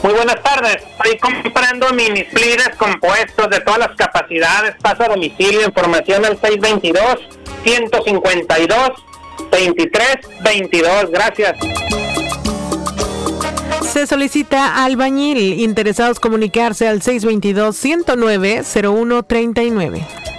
Muy buenas tardes. Estoy comprando mini splitters compuestos de todas las capacidades. Paso a domicilio. Información al 622-152-2322. Gracias. Se solicita albañil. Interesados comunicarse al 622-109-0139.